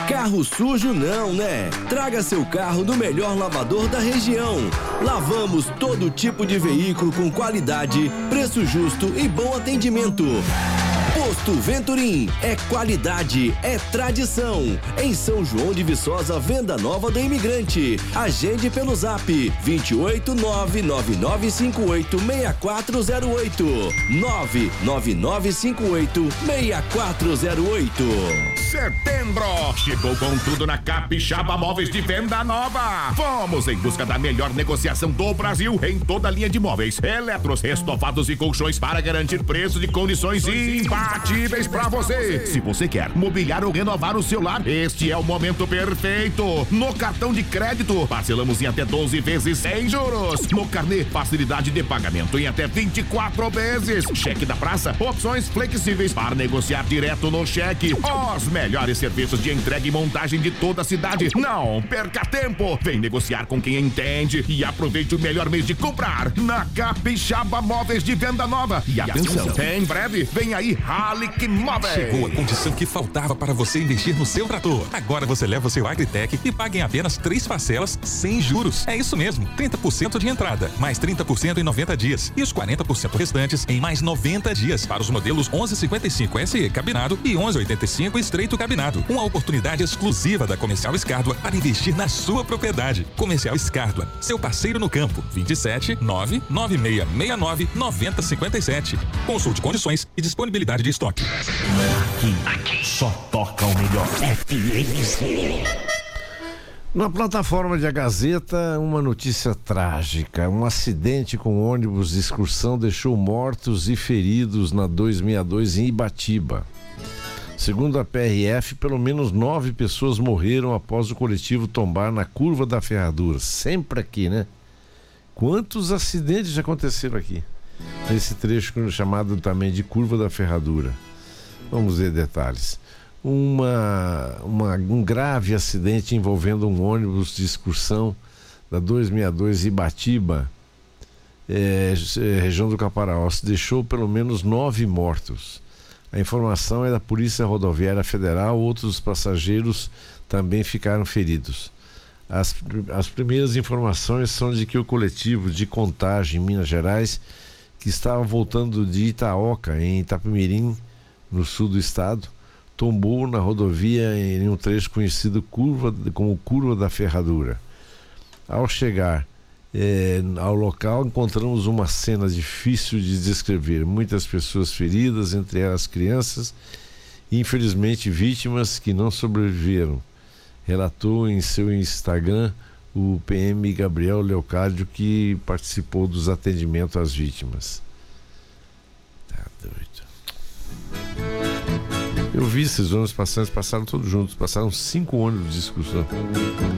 Carro sujo não, né? Traga seu carro no melhor lavador da região. Lavamos todo tipo de veículo com qualidade, preço justo e bom atendimento. Posto Venturim é qualidade, é tradição. Em São João de Viçosa, venda nova do Imigrante. Agende pelo Zap 28999586408 999586408. Setembro chegou com tudo na Capixaba Móveis de Venda Nova. Vamos em busca da melhor negociação do Brasil em toda a linha de móveis, eletros, estofados e colchões para garantir preços e condições imbatíveis para você. Se você quer mobiliar ou renovar o seu lar, este é o momento perfeito. No cartão de crédito, parcelamos em até 12 vezes sem juros. No carnê, facilidade de pagamento em até 24 vezes. Cheque da praça, opções flexíveis para negociar direto no cheque. Os melhores serviços de entrega e montagem de toda a cidade. Não perca tempo. Vem negociar com quem entende e aproveite o melhor mês de comprar na Capixaba Móveis de Venda Nova. E atenção, em breve vem aí Halic Móveis. Chegou a condição que faltava para você investir no seu trator. Agora você leva o seu Agritech e paga em apenas 3 parcelas sem juros. É isso mesmo, 30% de entrada, mais 30% em 90 dias e os 40% restantes em mais 90 dias para os modelos 1155 SE cabinado e 1185 estreito cabinado. Uma oportunidade exclusiva da Comercial Escárdua para investir na sua propriedade. Comercial Escárdua, seu parceiro no campo. 27 99669 9057. Consulte condições e disponibilidade de estoque. Aqui só toca o melhor. FMC. Na plataforma de A Gazeta, uma notícia trágica. Um acidente com ônibus de excursão deixou mortos e feridos na 262 em Ibatiba. Segundo a PRF, pelo menos 9 pessoas morreram após o coletivo tombar na Curva da Ferradura. Sempre aqui, né? Quantos acidentes já aconteceram aqui? Nesse trecho chamado também de Curva da Ferradura. Vamos ver detalhes. Um grave acidente envolvendo um ônibus de excursão da 262 Ibatiba, região do Caparaó, deixou pelo menos 9 mortos. A informação é da Polícia Rodoviária Federal. Outros passageiros também ficaram feridos. As primeiras informações são de que o coletivo de Contagem, em Minas Gerais, que estava voltando de Itaoca, em Itapemirim, no sul do estado, tombou na rodovia em um trecho conhecido como Curva da Ferradura. Ao chegar ao local, encontramos uma cena difícil de descrever. Muitas pessoas feridas, entre elas crianças, e infelizmente vítimas que não sobreviveram, relatou em seu Instagram o PM Gabriel Leocádio, que participou dos atendimentos às vítimas. Tá doido. Eu vi esses ônibus passando, passaram todos juntos, passaram 5 ônibus de excursão.